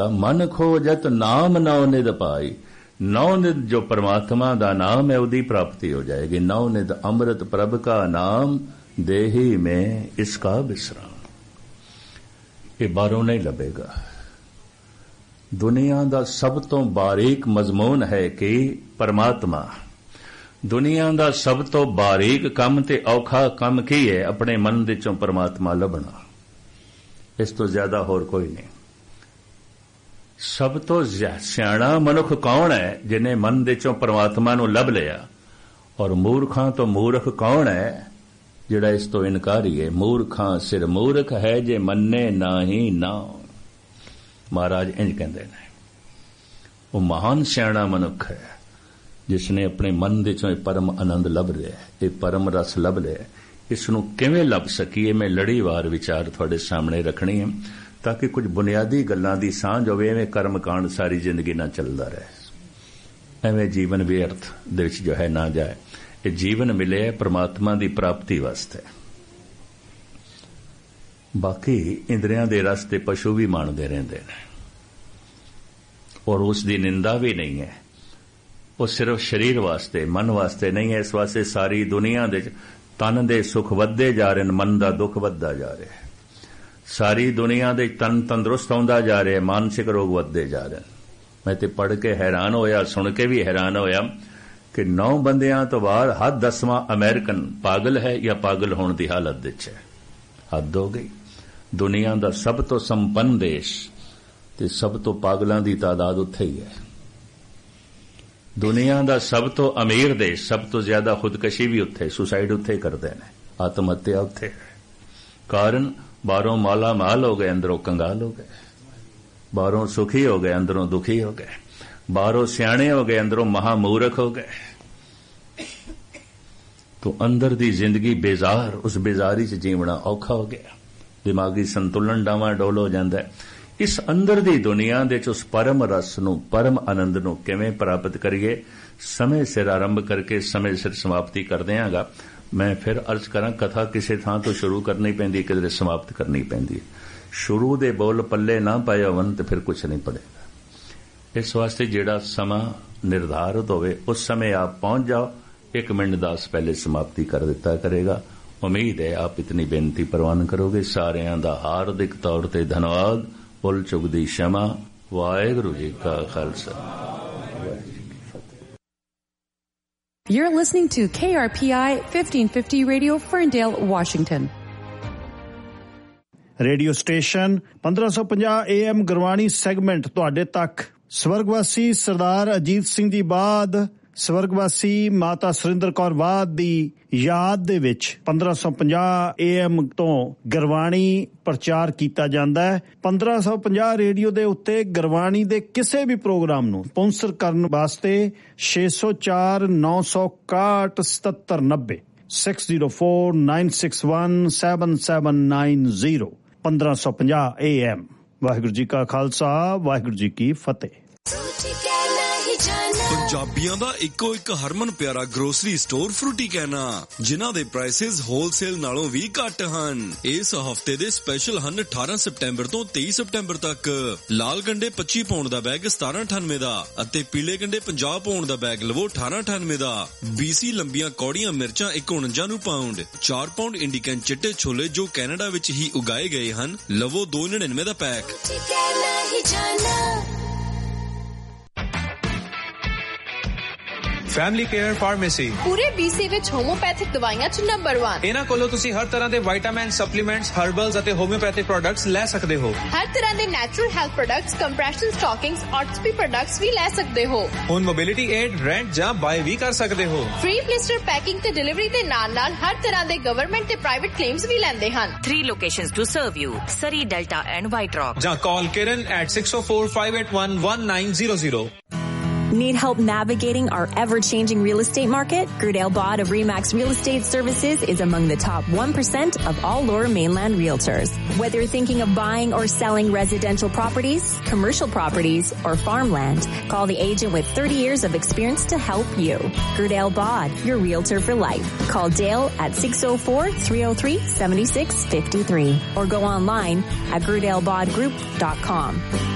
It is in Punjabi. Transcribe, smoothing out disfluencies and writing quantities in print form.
ਮਨ ਖੋਜਤ ਨਾਮ ਨੌ ਨਿਧ ਪਾਈ। ਨੌ ਨਿਧ ਜੋ ਪਰਮਾਤਮਾ ਦਾ ਨਾਮ ਹੈ ਉਹਦੀ ਪ੍ਰਾਪਤੀ ਹੋ ਜਾਏਗੀ। ਨੌ ਨਿਧ ਅੰਮ੍ਰਿਤ ਪ੍ਰਭ ਕਾ ਨਾਮ ਦੇਹੀ ਮੈਂ ਇਸਕਾ ਵਿਸਰਾਮ। ਇਹ ਬਾਹਰੋਂ ਨਹੀਂ ਲੱਭੇਗਾ। ਦੁਨੀਆ ਦਾ ਸਭ ਤੋਂ ਬਾਰੀਕ ਮਜ਼ਮੂਨ ਹੈ ਕਿ ਪਰਮਾਤਮਾ। ਦੁਨੀਆ ਦਾ ਸਭ ਤੋਂ ਬਾਰੀਕ ਕੰਮ ਤੇ ਔਖਾ ਕੰਮ ਕੀ ਹੈ? ਆਪਣੇ ਮਨ ਦੇ ਚੋਂ ਪਰਮਾਤਮਾ ਲੱਭਣਾ। ਇਸ ਤੋਂ ਜ਼ਿਆਦਾ ਹੋਰ ਕੋਈ ਨਹੀਂ। ਸਭ ਤੋਂ ਸਿਆਣਾ ਮਨੁੱਖ ਕੌਣ ਹੈ? ਜਿਹਨੇ ਮਨ ਦੇ ਚੋਂ ਪਰਮਾਤਮਾ ਨੂੰ ਲੱਭ ਲਿਆ। ਔਰ ਮੂਰਖਾਂ ਤੋਂ ਮੂਰਖ ਕੌਣ ਹੈ? ਜਿਹੜਾ ਇਸ ਤੋਂ ਇਨਕਾਰੀ ਹੈ। ਮੂਰਖਾਂ ਸਿਰ ਮੂਰਖ ਹੈ ਜੇ ਮੰਨੇ ਨਾਹੀ ਨਾਉ। ਮਹਾਰਾਜ ਇੰਜ ਕਹਿੰਦੇ ਨੇ। ਉਹ ਮਹਾਨ ਸਿਆਣਾ ਮਨੁੱਖ ਹੈ ਜਿਸ ਨੇ ਆਪਣੇ ਮਨ ਦੇ ਚੋਂ ਇਹ ਪਰਮ ਆਨੰਦ ਲੱਭ ਲਿਆ, ਇਹ ਪਰਮ ਰਸ ਲੱਭ ਲਿਆ। ਇਸ ਨੂੰ ਕਿਵੇਂ ਲੱਭ ਸਕੀਏ? ਮੈਂ ਲੜੀਵਾਰ ਵਿਚਾਰ ਤੁਹਾਡੇ ਸਾਹਮਣੇ ਰੱਖਣੀ ਹੈ ਤਾਂ ਕਿ ਕੁਝ ਬੁਨਿਆਦੀ ਗੱਲਾਂ ਦੀ ਸਾਂਝ ਹੋਵੇ। ਐਵੇਂ ਕਰਮ ਕਾਂਡ ਸਾਰੀ ਜ਼ਿੰਦਗੀ ਨਾ ਚੱਲਦਾ ਰਹੇ। ਐਵੇਂ ਜੀਵਨ ਵਿਅਰਥ ਦੇ ਵਿੱਚ ਜੋ ਹੈ ਨਾ ਜਾਏ। ਇਹ ਜੀਵਨ ਮਿਲਿਆ ਪਰਮਾਤਮਾ ਦੀ ਪ੍ਰਾਪਤੀ ਵਾਸਤੇ। ਬਾਕੀ ਇੰਦਰੀਆਂ ਦੇ ਰਸ ਤੇ ਪਸ਼ੂ ਵੀ ਮਾਣਦੇ ਰਹਿੰਦੇ ਨੇ ਔਰ ਉਸ ਦੀ ਨਿੰਦਾ ਵੀ ਨਹੀਂ ਹੈ। ਉਹ ਸਿਰਫ ਸਰੀਰ ਵਾਸਤੇ, ਮਨ ਵਾਸਤੇ ਨਹੀਂ ਹੈ। ਇਸ ਵਾਸਤੇ ਸਾਰੀ ਦੁਨੀਆ ਦੇ ਤਨ ਦੇ ਸੁੱਖ ਵੱਧਦੇ ਜਾ ਰਹੇ ਨੇ, ਮਨ ਦਾ ਦੁੱਖ ਵੱਧਦਾ ਜਾ ਰਿਹਾ ਹੈ। ਸਾਰੀ ਦੁਨੀਆ ਦੇ ਤਨ ਤੰਦਰੁਸਤ ਹੁੰਦਾ ਜਾ ਰਿਹਾ, ਮਾਨਸਿਕ ਰੋਗ ਵੱਧਦੇ ਜਾ ਰਹੇ। ਮੈਂ ਤੇ ਪੜ੍ਹ ਕੇ ਹੈਰਾਨ ਹੋਇਆ, ਸੁਣ ਕੇ ਵੀ ਹੈਰਾਨ ਹੋਇਆ ਕਿ 9 ਬੰਦਿਆਂ ਤੋਂ ਬਾਅਦ ਹਰ 10ਵਾਂ ਅਮਰੀਕਨ ਪਾਗਲ ਹੈ ਜਾਂ ਪਾਗਲ ਹੋਣ ਦੀ ਹਾਲਤ ਵਿੱਚ ਹੈ। ਹੱਦ ਹੋ ਗਈ। ਦੁਨੀਆ ਦਾ ਸਭ ਤੋਂ ਸੰਪੰਨ ਦੇਸ਼ ਤੇ ਸਭ ਤੋਂ ਪਾਗਲਾਂ ਦੀ ਤਾਦਾਦ ਉੱਥੇ ਹੀ ਹੈ। ਦੁਨੀਆ ਦਾ ਸਭ ਤੋਂ ਅਮੀਰ ਦੇਸ਼, ਸਭ ਤੋਂ ਜ਼ਿਆਦਾ ਖੁਦਕਸ਼ੀ ਵੀ ਉੱਥੇ, ਸੁਸਾਈਡ ਉੱਥੇ ਕਰਦੇ ਨੇ, ਆਤਮ ਹੱਤਿਆ ਉੱਥੇ ਹੈ। ਕਾਰਨ ਬਾਹਰੋਂ ਮਾਲਾ ਮਾਲ ਹੋ ਗਏ, ਅੰਦਰੋਂ ਕੰਗਾਲ ਹੋ ਗਏ। ਬਾਹਰੋਂ ਸੁਖੀ ਹੋ ਗਏ, ਅੰਦਰੋਂ ਦੁਖੀ ਹੋ ਗਏ। ਬਾਹਰੋਂ ਸਿਆਣੇ ਹੋ ਗਏ, ਅੰਦਰੋਂ ਮਹਾਮੂਰਖ ਹੋ ਗਏ। ਤੋ ਅੰਦਰ ਦੀ ਜ਼ਿੰਦਗੀ ਬੇਜ਼ਾਰ, ਉਸ ਬੇਜ਼ਾਰੀ 'ਚ ਜੀਵਣਾ ਔਖਾ ਹੋ ਗਿਆ। ਦਿਮਾਗੀ ਸੰਤੁਲਨ ਡਾਵਾਂ ਡੋਲ ਹੋ ਜਾਂਦਾ। ਇਸ ਅੰਦਰ ਦੀ ਦੁਨੀਆ ਦੇ 'ਚ ਉਸ ਪਰਮ ਰਸ ਨੂੰ, ਪਰਮ ਆਨੰਦ ਨੂੰ ਕਿਵੇਂ ਪ੍ਰਾਪਤ ਕਰੀਏ? ਸਮੇਂ ਸਿਰ ਆਰੰਭ ਕਰਕੇ ਸਮੇਂ ਸਿਰ ਸਮਾਪਤੀ ਕਰ ਦਿਆਂਗਾ। ਮੈਂ ਫਿਰ ਅਰਜ਼ ਕਰਾਂ, ਕਥਾ ਕਿਸੇ ਥਾਂ ਤੋਂ ਸ਼ੁਰੂ ਕਰਨੀ ਪੈਂਦੀ, ਕਿਧਰੇ ਸਮਾਪਤ ਕਰਨੀ ਪੈਂਦੀ। ਸ਼ੁਰੂ ਦੇ ਬੋਲ ਪੱਲੇ ਨਾ ਪਾਏ ਹੋਣ ਤੇ ਫਿਰ ਕੁਝ ਨਹੀਂ ਪੜੇਗਾ। ਇਸ ਵਾਸਤੇ ਜਿਹੜਾ ਸਮਾਂ ਨਿਰਧਾਰਿਤ ਹੋਵੇ ਉਸ ਸਮੇਂ ਆਪ ਪਹੁੰਚ ਜਾਓ। 1 ਮਿੰਟ 10 ਪਹਿਲੇ ਸਮਾਪਤੀ ਕਰ ਦਿੱਤਾ ਕਰੇਗਾ। ਉਮੀਦ ਹੈ ਆਪ ਇਤਨੀ ਬੇਨਤੀ ਪ੍ਰਵਾਨ ਕਰੋਗੇ। ਸਾਰਿਆਂ ਦਾ ਹਾਰਦਿਕ ਤੌਰ ਤੇ ਧੰਨਵਾਦ। ਭੁੱਲ ਚੁੱਕ ਦੀ क्षमा। ਵਾਹਿਗੁਰੂ ਜੀ ਕਾ Khalsa. You're listening to KRPI 1550 Radio, Ferndale, Washington. Radio station 1550 AM Gurbani segment ਤੁਹਾਡੇ ਤੱਕ। ਸਵਰਗਵਾਸੀ ਸਰਦਾਰ ਅਜੀਤ ਸਿੰਘ ਜੀ ਬਾਦ, ਸਵਰਗਵਾਸੀ ਮਾਤਾ ਸੁਰਿੰਦਰ ਕੌਰ ਬਾਦ ਦੀ ਯਾਦ ਦੇ ਵਿੱਚ 1550 AM ਤੋਂ ਗੁਰਬਾਣੀ ਪ੍ਰਚਾਰ ਕੀਤਾ ਜਾਂਦਾ ਹੈ। 1550 ਰੇਡੀਓ ਦੇ ਉੱਤੇ ਗੁਰਬਾਣੀ ਦੇ ਕਿਸੇ ਵੀ ਪ੍ਰੋਗਰਾਮ ਨੂੰ ਸਪਾਂਸਰ ਕਰਨ ਵਾਸਤੇ 604 961 7790 604961 7790 1550 AM। ਵਾਹਿਗੁਰੂ ਜੀ ਕਾ ਖਾਲਸਾ, ਵਾਹਿਗੁਰੂ ਜੀ ਕੀ ਫਤਿਹ। ਪੰਜਾਬੀਆਂ ਦਾ ਇੱਕੋ ਇੱਕ ਹਰਮਨ ਪਿਆਰਾ ਗਰੋਸਰੀ ਸਟੋਰ ਫਰੂਟੀਕੈਨਾ, ਜਿਨ੍ਹਾਂ ਦੇ ਪ੍ਰਾਈਸਿਸ ਹੋਲਸੇਲ ਨਾਲੋਂ ਵੀ ਘੱਟ ਹਨ। ਇਸ ਹਫਤੇ ਦੇ ਸਪੈਸ਼ਲ ਹਨ 18 ਸਤੰਬਰ ਤੋਂ 23 ਸਤੰਬਰ ਤੱਕ। ਲਾਲ ਗੰਡੇ 25 ਪਾਉਂਡ ਦਾ ਬੈਗ 1798 ਦਾ ਅਤੇ ਪੀਲੇ ਗੰਡੇ 50 ਪਾਉਂਡ ਦਾ ਬੈਗ ਲਵੋ 1898 ਦਾ। BC ਲੰਬੀਆਂ ਕੌੜੀਆਂ ਮਿਰਚਾਂ 149 ਨੂੰ ਪਾਉਂਡ। 4 ਪਾਉਂਡ ਇੰਡੀਕਨ ਚਿੱਟੇ ਛੋਲੇ ਜੋ ਕੈਨੇਡਾ ਵਿੱਚ ਹੀ ਉਗਾਏ ਗਏ ਹਨ, ਲਵੋ 299 ਦਾ ਪੈਕ। ਫੈਮਿਲੀ ਕੇਅਰ ਫਾਰਮੇਸੀ ਪੂਰੇ BC ਵਿੱਚ ਹੋਮੋਪੈਥਿਕ ਦਵਾਈਆਂ 'ਚ ਨੰਬਰ 1। ਇਹਨਾਂ ਕੋਲੋਂ ਤੁਸੀਂ ਹਰ ਤਰ੍ਹਾਂ ਦੇ ਵਿਟਾਮਿਨ, ਸਪਲੀਮੈਂਟਸ, ਹਰਬਲਸ ਅਤੇ ਹੋਮਿਓਪੈਥਿਕ ਪ੍ਰੋਡਕਟਸ ਲੈ ਸਕਦੇ ਹੋ। ਹਰ ਤਰ੍ਹਾਂ ਦੇ natural health products, compression ਸਟਾਕਿੰਗਸ, ਆਰਥੋਪੀ products ਵੀ ਲੈ ਸਕਦੇ ਹੋ। ਹੁਣ ਮੋਬਿਲਿਟੀ ਏਡ, ਰੈਂਟ ਜਾਂ ਬਾਏ ਵੀ ਕਰ ਸਕਦੇ ਹੋ। ਫ੍ਰੀ ਬਲਿਸਟਰ ਪੈਕਿੰਗ ਤੇ ਡਿਲੀਵਰੀ ਦੇ ਨਾਲ-ਨਾਲ ਹਰ ਤਰ੍ਹਾਂ ਦੇ ਗਵਰਨਮੈਂਟ ਤੇ ਪ੍ਰਾਈਵੇਟ ਕਲੇਮਸ ਵੀ ਲੈਂਦੇ ਹਨ। 3 locations to serve you: Surrey, Delta and White Rock. ਜਾਂ call Kiran at 604-581-1900. Need help navigating our ever-changing real estate market? Gerdale Bod of RE/MAX Real Estate Services is among the top 1% of all Lower Mainland realtors. Whether you're thinking of buying or selling residential properties, commercial properties, or farmland, call the agent with 30 years of experience to help you. Gerdale Bod, your realtor for life. Call Dale at 604-303-7653 or go online at gerdalebodgroup.com.